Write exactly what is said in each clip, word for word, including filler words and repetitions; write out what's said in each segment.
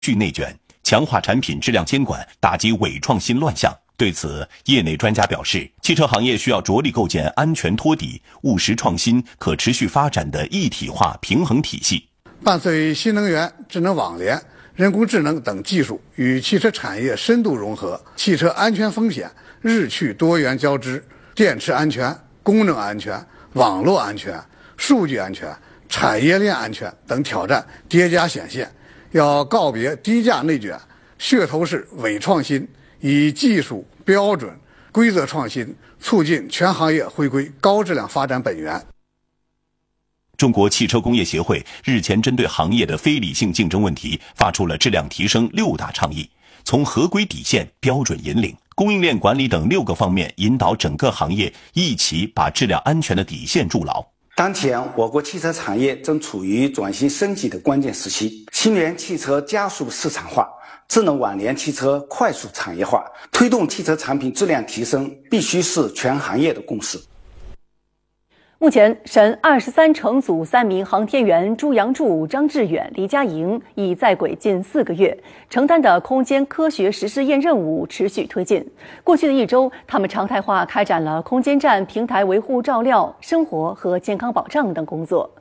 去内卷，强化产品质量监管，打击伪创新乱象。对此，业内专家表示，汽车行业需要着力构建安全托底、务实创新、可持续发展的一体化平衡体系。 伴随新能源、智能网联、人工智能等技术与汽车产业深度融合，汽车安全风险日趋多元交织，电池安全、功能安全、网络安全、数据安全、产业链安全等挑战叠加显现。要告别低价内卷、噱头式伪创新，以技术标准、规则创新促进全行业回归高质量发展本源。 中国汽车工业协会日前针对行业的非理性竞争问题发出了质量提升六大倡议，从合规底线、标准引领、供应链管理等六个方面引导整个行业一起把质量安全的底线筑牢。 当前我国汽车产业正处于转型升级的关键时期，新能源汽车加速市场化，智能网联汽车快速产业化，推动汽车产品质量提升必须是全行业的共识。 目前，省二十三乘组三名航天员朱杨柱、张志远、黎佳莹已在轨近四个月，承担的空间科学实试验任务持续推进。过去的一周，他们常态化开展了空间站平台维护照料、生活和健康保障等工作。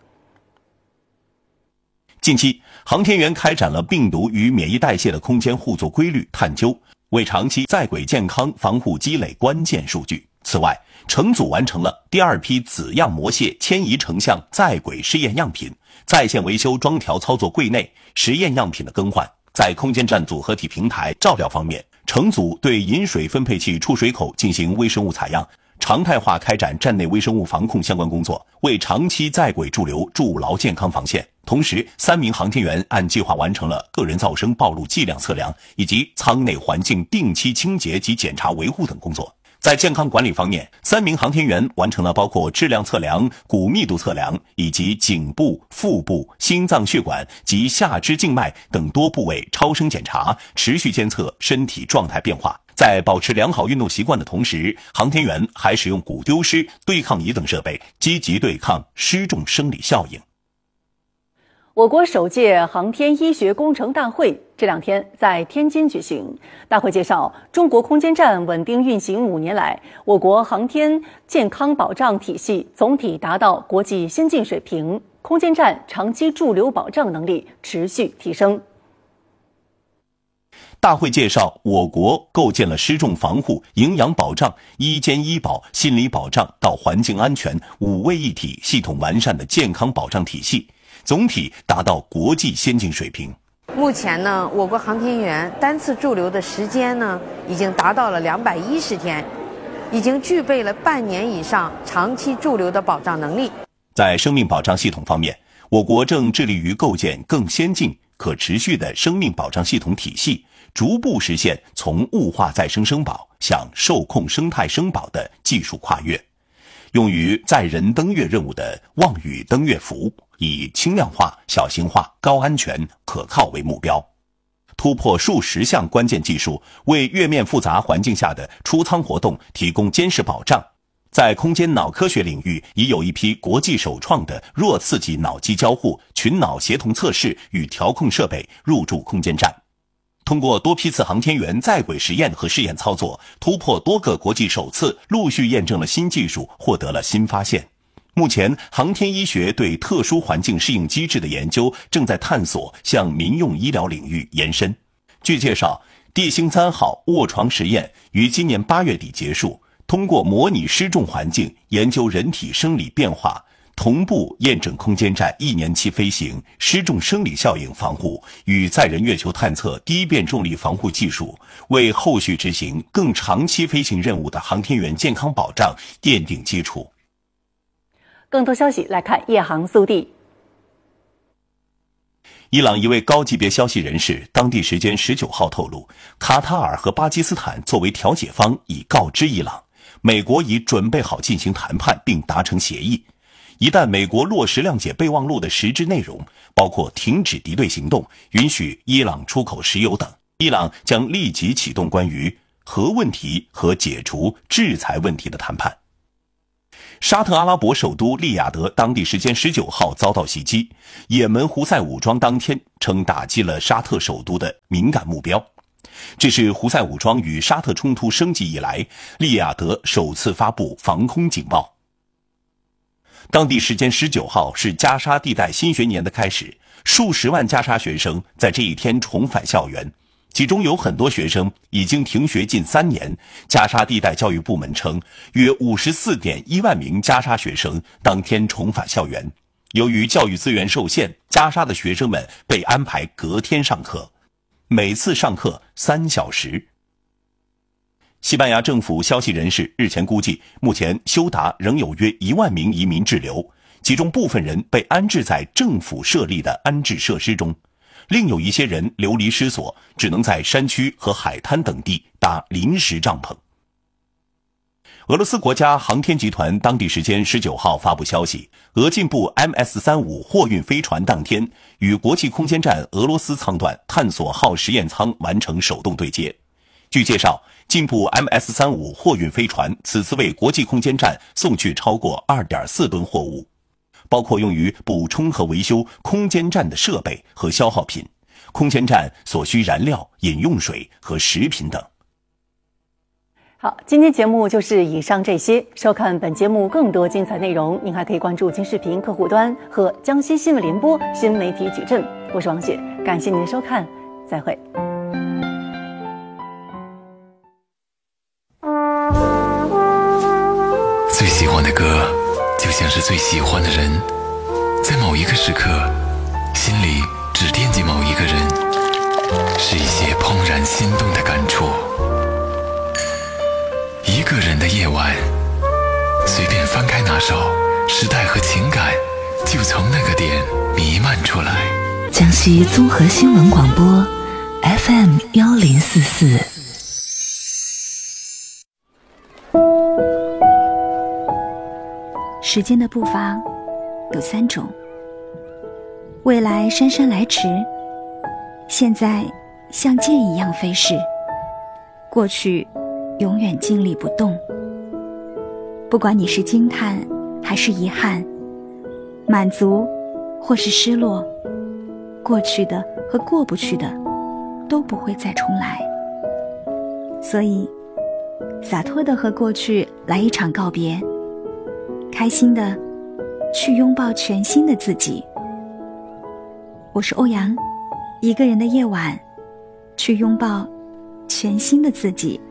近期，航天员开展了病毒与免疫代谢的空间互作规律探究，为长期在轨健康防护积累关键数据。此外，乘组完成了第二批子样模蟹迁移成像在轨试验样品，在线维修装调操作柜内实验样品的更换。在空间站组合体平台照料方面，乘组对饮水分配器出水口进行微生物采样，常态化开展站内微生物防控相关工作，为长期在轨驻留筑牢健康防线。同时，三名航天员按计划完成了个人噪声暴露剂量测量以及舱内环境定期清洁及检查维护等工作。在健康管理方面，三名航天员完成了包括质量测量、骨密度测量以及颈部、腹部、心脏血管及下肢静脉等多部位超声检查，持续监测身体状态变化。在保持良好运动习惯的同时，航天员还使用骨丢失、对抗仪等设备，积极对抗失重生理效应。 我国首届航天医学工程大会这两天在天津举行。大会介绍，中国空间站稳定运行五年来，我国航天健康保障体系总体达到国际先进水平，空间站长期驻留保障能力持续提升。 大会介绍，我国构建了失重防护、营养保障、医监医保、心理保障到环境安全五位一体系统完善的健康保障体系，总体达到国际先进水平。 目前呢，我国航天员单次驻留的时间呢，已经达到了两百一十天，已经具备了半年以上长期驻留的保障能力。 在生命保障系统方面，我国正致力于构建更先进、可持续的生命保障系统体系，逐步实现从物化再生生保向受控生态生保的技术跨越。用于载人登月任务的望宇登月服，以轻量化、小型化、高安全、可靠为目标，突破数十项关键技术，为月面复杂环境下的出舱活动提供监视保障。在空间脑科学领域，已有一批国际首创的弱刺激脑机交互、群脑协同测试与调控设备入驻空间站。通过多批次航天员在轨实验和试验操作，突破多个国际首次，陆续验证了新技术，获得了新发现。目前，航天医学对特殊环境适应机制的研究正在探索向民用医疗领域延伸。据介绍，地星三号卧床实验于今年八月底结束，通过模拟失重环境，研究人体生理变化，同步验证空间站一年期飞行失重生理效应防护与载人月球探测低变重力防护技术，为后续执行更长期飞行任务的航天员健康保障奠定基础。 更多消息来看夜航速递。 伊朗一位高级别消息人士当地时间十九号透露，卡塔尔和巴基斯坦作为调解方已告知伊朗，美国已准备好进行谈判并达成协议。一旦美国落实谅解备忘录的实质内容，包括停止敌对行动、允许伊朗出口石油等，伊朗将立即启动关于核问题和解除制裁问题的谈判。 沙特阿拉伯首都利雅得当地时间十九号遭到袭击，也门胡塞武装当天称打击了沙特首都的敏感目标。这是胡塞武装与沙特冲突升级以来，利雅得首次发布防空警报。当地时间十九号是加沙地带新学年的开始，数十万加沙学生在这一天重返校园，其中有很多学生已经停学近三年。加沙地带教育部门称，约 五十四点一万名加沙学生当天重返校园。由于教育资源受限，加沙的学生们被安排隔天上课，每次上课三小时。西班牙政府消息人士日前估计，目前休达仍有约一万名移民滞留，其中部分人被安置在政府设立的安置设施中，另有一些人流离失所，只能在山区和海滩等地搭临时帐篷。俄罗斯国家航天集团当地时间十九号发布消息，俄进步 M S 三十五 货运飞船当天与国际空间站俄罗斯舱段探索号实验舱完成手动对接。据介绍，进步 M S 三十五 货运飞船此次为国际空间站送去超过 二点四吨货物，包括用于补充和维修空间站的设备和消耗品，空间站所需燃料、饮用水和食品等。 好，今天节目就是以上这些。收看本节目更多精彩内容，您还可以关注金视频客户端和江西新闻联播新媒体矩阵。我是王雪，感谢您的收看，再会。 最喜欢的歌，就像是最喜欢的人，在某一个时刻，心里只惦记某一个人，是一些怦然心动的感触。一个人的夜晚，随便翻开那首，时代和情感就从那个点弥漫出来。 江西综合新闻广播 F M 一零四四。时间的步伐有三种：未来姗姗来迟，现在像箭一样飞逝，过去永远静立不动。不管你是惊叹还是遗憾，满足或是失落，过去的和过不去的都不会再重来。所以洒脱地和过去来一场告别，开心的去拥抱全新的自己。我是欧阳，一个人的夜晚，去拥抱全新的自己。